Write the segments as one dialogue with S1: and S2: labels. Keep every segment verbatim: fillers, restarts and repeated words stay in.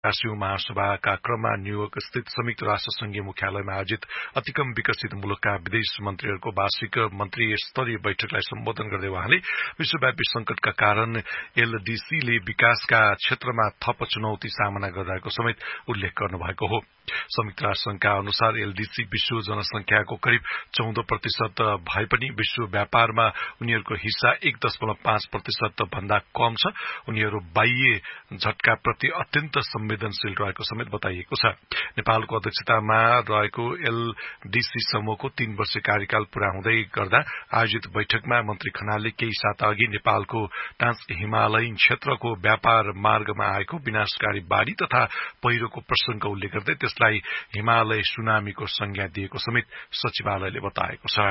S1: राष्ट्रिय महासभाका क्रममा न्यूयोर्क स्थित संयुक्त राष्ट्र संघीय मुख्यालयमा आयोजित अतिकम विकसित मुलुकका विदेश मन्त्रीहरूको वार्षिक मन्त्री स्तरीय बैठकलाई सम्बोधन गर्दै उहाँले विश्वव्यापी संकटका कारण एलडीसीले विकासका क्षेत्रमा थप चुनौती सामना गरिरहेको समेत उल्लेख गर्नुभएको हो। संयुक्त राष्ट्र संघका अनुसार एलडीसी विश्व जनसंख्याको करिब चौध प्रतिशत भए पनि विश्व व्यापारमा उनीहरूको हिस्सा एक दशमलव पाँच प्रतिशत भन्दा कम छ। उनीहरू बाह्य झट्काप्रति अत्यन्त संवेदनशील रहेको समेत बताइएको छ। नेपालको अध्यक्षतामा रहेको एलडीसी समूहको तीन वर्ष कार्यकाल पूरा हुँदै गर्दा आयोजित बैठकमा मन्त्री खनालले केही साता अघि नेपालको ट्रान्स हिमालयन क्षेत्रको व्यापार मार्गमा आएको विनाशकारी बाढ़ी तथा पहिरोको प्रसंग उल्लेख गर्दै त्यसलाई हिमालय सुनामीको संज्ञा दिएको समेत सचिवालयले बताएको छ।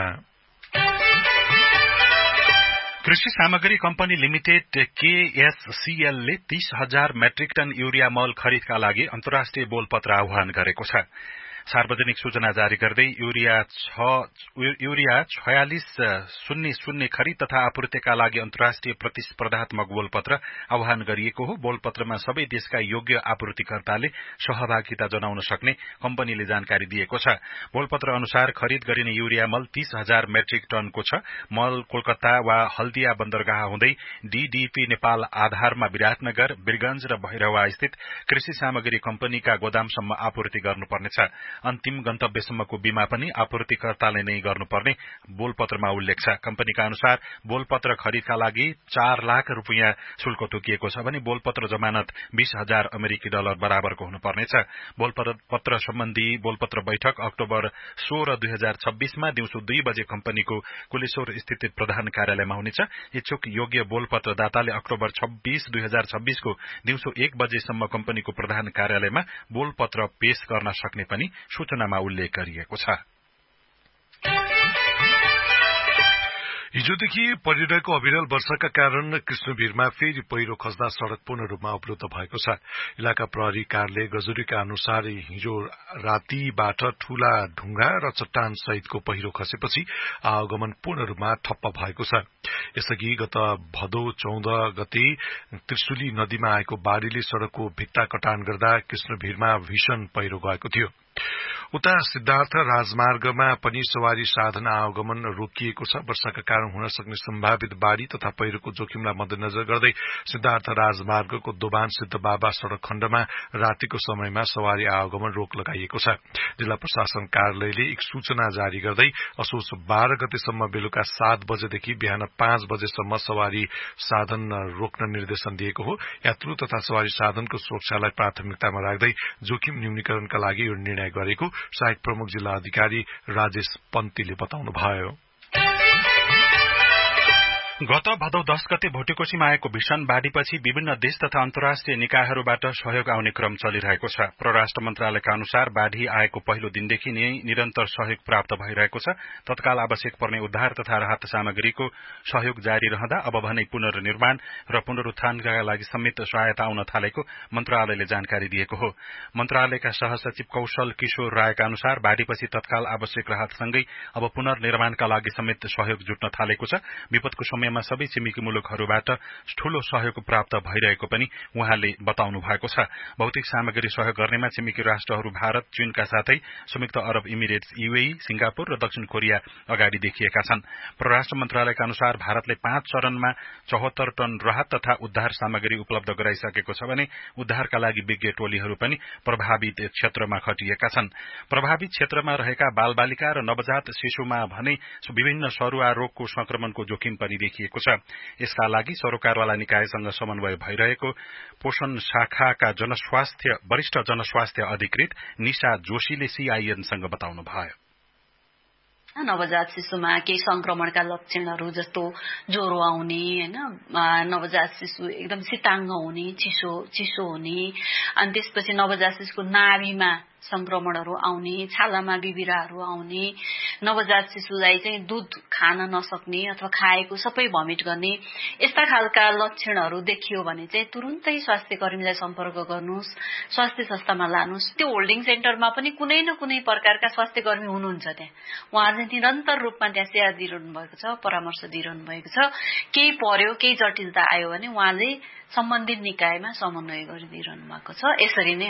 S2: कृषि सामग्री कम्पनी लिमिटेड केएससीएल ले तीस हजार मेट्रिक टन यूरिया मल खरिदका लागि अन्तर्राष्ट्रिय बोलपत्र आह्वान गरेको छ। सार्वजनिक सूचना जारी गर्दै यूरिया यूरिया छयालिस शून्य शून्य खरिद तथा आपूर्तिका लागि अन्तर्राष्ट्रिय प्रतिस्पर्धात्मक बोलपत्र आह्वान गरिएको हो। बोलपत्रमा सबै देशका योग्य आपूर्तिकर्ताले सहभागिता जनाउन सक्ने कम्पनीले जानकारी दिएको छ। बोलपत्र अनुसार खरिद गरिने यूरिया मल तीस हजार मेट्रिक टनको छ। मल कोलकाता वा हल्दिया बन्दरगाह हुँदै डीडीपी नेपाल आधारमा विराटनगर, वीरगंज र भैरवा स्थित कृषि सामग्री कम्पनीका गोदामसम्म आपूर्ति गर्नुपर्नेछ। अन्तिम गन्तव्यसम्मको बीमा पनि आपूर्तिकर्ताले नै गर्नुपर्ने बोलपत्रमा उल्लेख छ। कम्पनीका अनुसार बोलपत्र खरिदका लागि चार लाख रुपियाँ शुल्क तोकिएको छ भने बोलपत्र जमानत बीस हजार अमेरिकी डलर बराबरको हुनुपर्नेछ। बोलपत्र सम्बन्धी बोलपत्र बैठक अक्टोबर सोह्र दुई हजार छब्बीसमा दिउँसो दुई बजे कम्पनीको कुलेश्वर स्थित प्रधान कार्यालयमा हुनेछ। इच्छुक योग्य बोलपत्र दाताले अक्टोबर छब्बीस दुई हजार छब्बीसको दिउँसो एक बजेसम्म कम्पनीको प्रधान कार्यालयमा बोलपत्र पेश गर्न सक्ने पनि सूचनामा उल्लेख गरिएको छ।
S1: हिजोदेखि परिरहेको अविरल वर्षाका कारण कृष्णवीरमा फेरि पहिरो खस्दा सड़क पूर्ण रूपमा अवरुद्ध भएको छ। इलाका प्रहरी कार्यालय गजुरीका अनुसार हिजो रातीबाट ठूला ढुंगा र चट्टान सहितको पहिरो खसेपछि आवागमन पूर्ण रूपमा ठप्प भएको छ। यसअघि गत भदौ चौध गते त्रिशुली नदीमा आएको बाढ़ीले सड़कको भित्ता कटान गर्दा कृष्णवीरमा भीषण पहिरो गएको थियो। उता सिद्धार्थ राजमार्गमा पनि सवारी साधन आवागमन रोकिएको छ। वर्षाका कारण हुन सक्ने सम्भावित बाढ़ी तथा पहिरोको जोखिमलाई मध्यनजर गर्दै सिद्धार्थ राजमार्गको दोभान सिद्ध बाबा सड़क खण्डमा रातिको समयमा सवारी आवागमन रोक लगाइएको छ। जिल्ला प्रशासन कार्यालयले एक सूचना जारी गर्दै असोज बाह्र गतेसम्म बेलुका सात बजेदेखि बिहान पाँच बजेसम्म सवारी साधन रोक्न निर्देशन दिएको हो। यात्रु तथा सवारी साधनको सुरक्षालाई प्राथमिकतामा राख्दै जोखिम न्यूनीकरणका लागि यो निर्णय गरेको सहायक प्रमुख जिल्ला अधिकारी राजेश पन्तीले बताउनुभयो।
S2: गत भदौ दस गते भोटेकोशीमा आएको भीषण बाढ़ीपछि विभिन्न देश तथा अन्तर्राष्ट्रिय निकायहरूबाट सहयोग आउने क्रम चलिरहेको छ। परराष्ट्र मन्त्रालयका अनुसार बाढ़ी आएको पहिलो दिनदेखि नै निरन्तर सहयोग प्राप्त भइरहेको छ। तत्काल आवश्यक पर्ने उद्धार तथा राहत सामग्रीको सहयोग जारी रहँदा अब भने पुनर्निर्माण र पुनरुत्थानका लागि समेत सहायता आउन थालेको मन्त्रालयले जानकारी दिएको हो। मन्त्रालयका सहसचिव कौशल किशोर रायका अनुसार बाढ़ीपछि तत्काल आवश्यक राहतसँगै अब पुनर्निर्माणका लागि समेत सहयोग जुट्न थालेको छ। विपदको समय मा सबै छिमेकी मुलुकहरूबाट ठूलो सहयोग प्राप्त भइरहेको पनि उहाँले बताउनु भएको छ। भौतिक सामग्री सहयोग गर्नेमा छिमेकी राष्ट्रहरू भारत, चीनका साथै संयुक्त अरब इमिरेट्स, यूएई, सिंगापुर र दक्षिण कोरिया अगाडि देखिएका छन्। परराष्ट्र मन्त्रालयका अनुसार भारतले पाँच चरणमा चौहत्तर टन राहत तथा उद्धार सामग्री उपलब्ध गराइसकेको छ भने उद्धारका लागि विज्ञ टोलीहरू पनि प्रभावित क्षेत्रमा खटिएका छन्। प्रभावित क्षेत्रमा रहेका बालबालिका र नवजात शिशुमा भने विभिन्न सरुवा रोगको संक्रमणको जोखिम पनि देखिएको छ। यसका लागि सरोकारवाला निकायसँग समन्वय भइरहेको पोषण शाखाका जनस्वास्थ्य वरिष्ठ जनस्वास्थ्य अधिकृत निशा जोशीले सीआईएनसँग बताउनु भयो।
S3: नवजात शिशुमा केही संक्रमणका लक्षणहरू जस्तो ज्वरो आउने, हैन, नवजात शिशु एकदम शीताङ्ग हुने, चिसो चिसो हुने, अनि त्यसपछि नवजात शिशुको नाभिमा संक्रमणहरू आउने, छालामा बिबिराहरू आउने, नवजात शिशुलाई चाहिँ दूध खान नसक्ने अथवा खाएको सबै भमिट गर्ने यस्ता खालका लक्षणहरू देखियो भने चाहिँ तुरुन्तै स्वास्थ्य कर्मीलाई सम्पर्क गर्नुहोस्, स्वास्थ्य संस्थामा लानुहोस्। त्यो होल्डिङ सेन्टरमा पनि कुनै न कुनै प्रकारका स्वास्थ्य कर्मी हुनुहुन्छ त्यहाँ। उहाँ चाहिँ निरन्तर रूपमा त्यहाँ सेवा दिइरहनु भएको छ, परामर्श दिइरहनु भएको छ। केही पर्यो, केही जटिलता आयो भने उहाँले सम्बन्धित निकायमा समन्वय गरिदिइरहनु भएको छ। यसरी नै